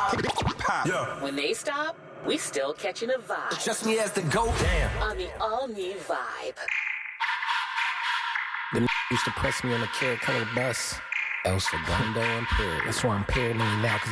Yeah. When they stop, we still catching a vibe. Just me as the GOAT. Damn. On the all-new Vibe. The used to press me on the Carrot Color bus. El Segundo Imperial. That's why I'm paranoid now, 'cause